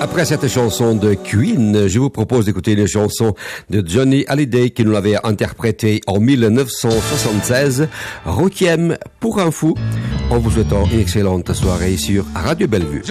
Après cette chanson de Queen, je vous propose d'écouter une chanson de Johnny Hallyday qui nous l'avait interprétée en 1976, Requiem pour un fou, en vous souhaitant une excellente soirée sur Radio Bellevue.